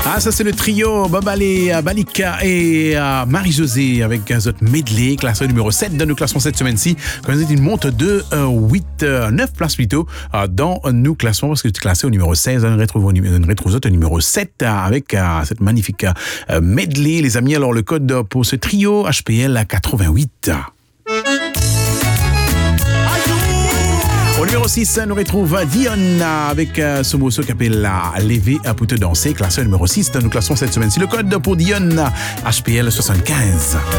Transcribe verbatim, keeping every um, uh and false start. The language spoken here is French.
Ah, ça c'est le trio Babalé, Balika et euh, Marie-Josée avec un autre medley, classé numéro sept dans nos classements cette semaine-ci. Quand vous êtes une monte de euh, huit, euh, neuf places plutôt euh, dans nos classements parce que tu es classé au numéro seize, on retrouve au, on retrouve au numéro sept euh, avec euh, cette magnifique euh, medley. Les amis, alors le code pour ce trio H P L quatre-vingt-huit. Au numéro six, nous retrouve Dion avec euh, ce morceau qui s'appelle Lever pour te danser, classé numéro six dans nos classements cette semaine. C'est le code pour Dion H P L soixante-quinze.